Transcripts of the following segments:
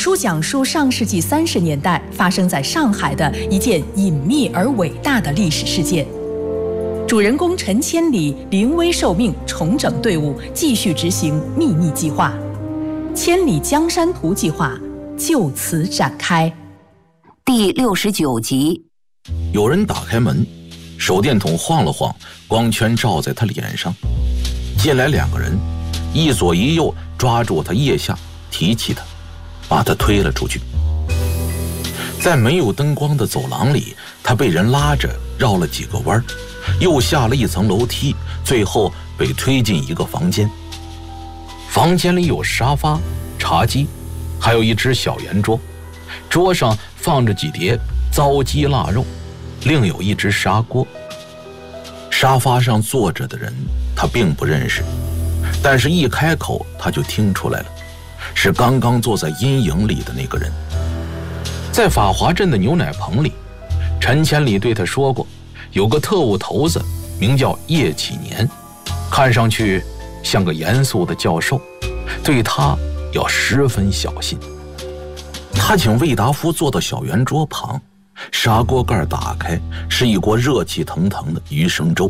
书讲述上世纪30年代发生在上海的一件隐秘而伟大的历史事件。主人公陈千里临危受命，重整队伍，继续执行秘密计划。千里江山图计划就此展开。 第69集。 有人打开门，手电筒晃了晃，光圈照在他脸上。进来2个人，一左一右抓住他腋下，提起他，把他推了出去。在没有灯光的走廊里，他被人拉着绕了几个弯，又下了一层楼梯，最后被推进一个房间。房间里有沙发、茶几，还有一只小圆桌，桌上放着几碟糟鸡腊肉，另有一只砂锅。沙发上坐着的人他并不认识，但是一开口他就听出来了，是刚刚坐在阴影里的那个人。在法华镇的牛奶棚里，陈千里对他说过，有个特务头子名叫叶启年，看上去像个严肃的教授，对他要十分小心。他请魏达夫坐到小圆桌旁，砂锅盖打开，是一锅热气腾腾的鱼生粥。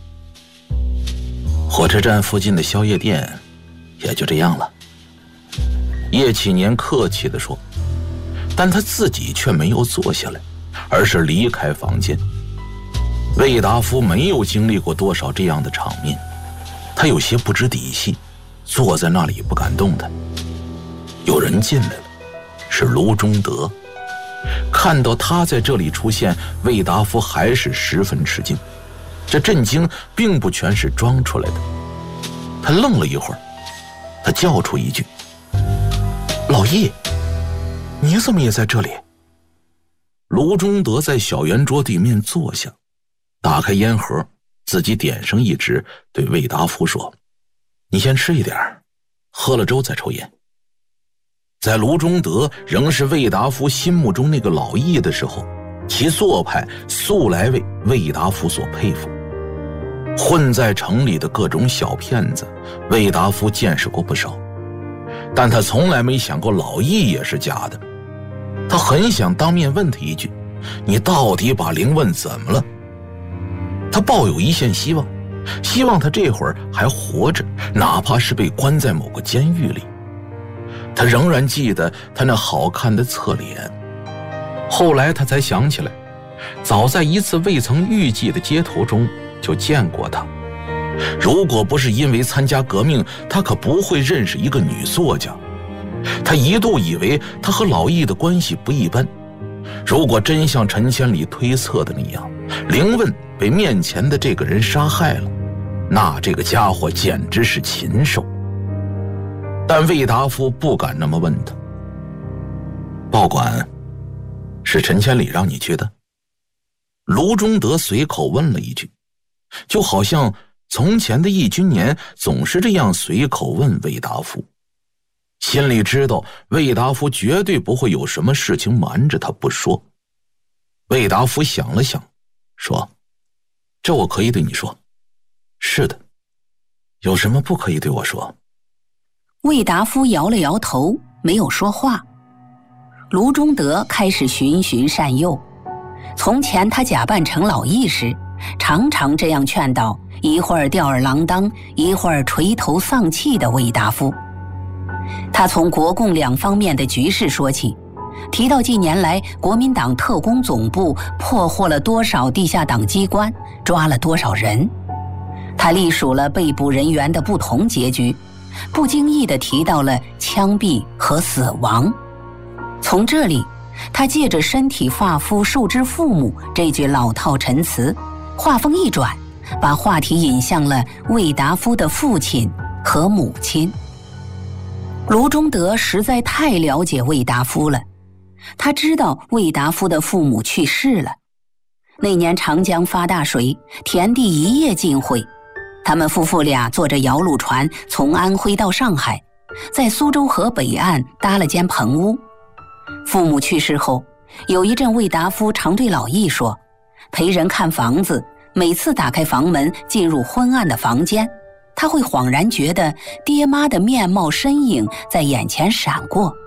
火车站附近的宵夜店也就这样了，叶启年客气地说，但他自己却没有坐下来，而是离开房间。魏达夫没有经历过多少这样的场面，他有些不知底细，坐在那里不敢动弹。有人进来了，是卢中德。看到他在这里出现，魏达夫还是十分吃惊。这震惊并不全是装出来的。他愣了一会儿，他叫出一句：“老易，你怎么也在这里？”卢中德在小圆桌对面坐下，打开烟盒，自己点上一支，对魏达夫说：“你先吃一点，喝了粥再抽烟。”在卢中德仍是魏达夫心目中那个老易的时候，其做派素来为魏达夫所佩服。混在城里的各种小骗子，魏达夫见识过不少，但他从来没想过老易也是假的。他很想当面问他一句：“你到底把灵问怎么了？”他抱有一线希望，希望他这会儿还活着，哪怕是被关在某个监狱里。他仍然记得他那好看的侧脸。后来他才想起来，早在一次未曾预计的街头中就见过他。如果不是因为参加革命，他可不会认识一个女作家。他一度以为他和老易的关系不一般。如果真像陈千里推测的那样，灵问被面前的这个人杀害了，那这个家伙简直是禽兽。但魏达夫不敢那么问他。报馆是陈千里让你去的？卢中德随口问了一句，就好像从前的易君年总是这样随口问魏达夫，心里知道魏达夫绝对不会有什么事情瞒着他不说。魏达夫想了想，说：“这我可以对你说。”“是的。有什么不可以对我说？” 魏达夫摇了摇头，没有说话。卢中德开始循循善诱。从前他假扮成老易时，常常这样劝导一会儿吊儿郎当，一会儿垂头丧气的魏达夫。他从国共两方面的局势说起，提到近年来国民党特工总部破获了多少地下党机关，抓了多少人。他历数了被捕人员的不同结局，不经意地提到了枪毙和死亡。从这里，他借着身体发肤受之父母这句老套陈词，话锋一转，把话题引向了魏达夫的父亲和母亲。卢中德实在太了解魏达夫了，他知道魏达夫的父母去世了。那年长江发大水，田地一夜尽毁，他们夫妇俩坐着摇橹船从安徽到上海，在苏州河北岸搭了间棚屋。父母去世后，有一阵魏达夫常对老易说，陪人看房子，每次打开房门进入昏暗的房间，他会恍然觉得爹妈的面貌身影在眼前闪过，